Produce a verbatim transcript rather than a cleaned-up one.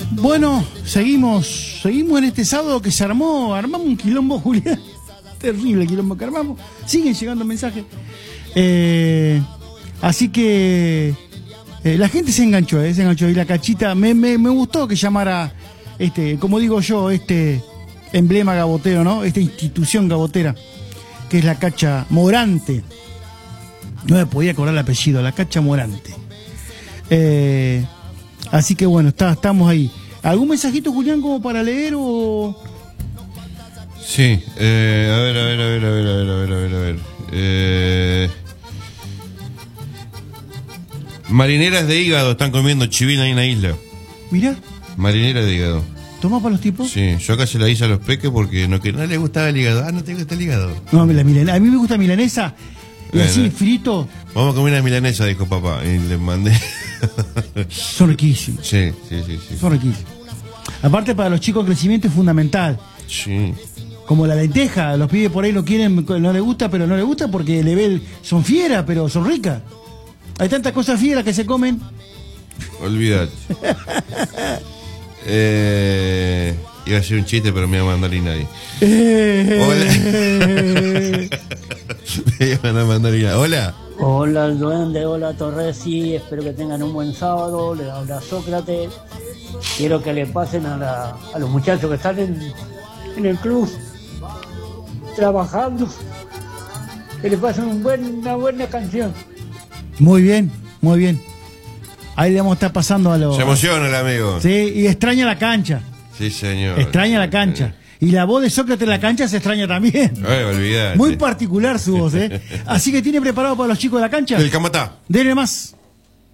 Bueno, seguimos, seguimos en este sábado que se armó, armamos un quilombo, Julián. Terrible quilombo que armamos. Siguen llegando mensajes. Eh, así que eh, la gente se enganchó, eh, se enganchó. Y la cachita, me, me, me gustó que llamara, este, como digo yo, este emblema gabotero, ¿no? Esta institución gabotera, que es la Cacha Morante. No me podía cobrar el apellido, la Cacha Morante. Eh, así que bueno, está, estamos ahí. ¿Algún mensajito, Julián, como para leer o...? Sí, eh, a ver, a ver, a ver, a ver, a ver, a ver, a ver, a ver. Eh... Marineras de hígado están comiendo chivina ahí en la isla. Mirá. Marineras de hígado. ¿Toma para los tipos? Sí, yo acá se la hice a los peques porque no, que no les gustaba el hígado. Ah, no te gusta el hígado. No, la milanesa. A mí me gusta milanesa. Y Bueno, así, frito. Vamos a comer una milanesa, dijo papá. Y le mandé. Son riquísimos. Sí, sí, sí, sí. Son riquísimos. Aparte, para los chicos, el crecimiento es fundamental. Sí. Como la lenteja, los pibes por ahí no quieren, no les gusta, pero no les gusta porque le ve el, son fieras, pero son ricas. Hay tantas cosas fieras que se comen. Olvídate. eh, iba a hacer un chiste, pero me iba a mandar y nadie. Eh, Hola. Me iba a mandar y nadie. Hola. Hola el duende, hola Torresi, espero que tengan un buen sábado, le habla Sócrates. Quiero que le pasen a, la, a los muchachos que están en, en el club trabajando, que le pasen un buen, una buena canción. Muy bien, muy bien. Ahí le vamos a estar pasando a los... Se emociona el amigo. Sí, y extraña la cancha. Sí, señor. Extraña la cancha. Y la voz de Sócrates en la cancha se extraña también. Ay, olvidate. Muy particular su voz, ¿eh? Así que tiene preparado para los chicos de la cancha. El Camatá. Denle más.